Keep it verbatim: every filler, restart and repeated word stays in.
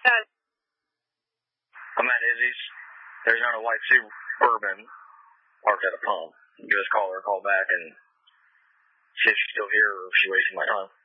Uh, I'm at Izzy's. There's not a white Suburban parked at a pump. Give us a call or call back and see if she's still here or if she's wasting my time.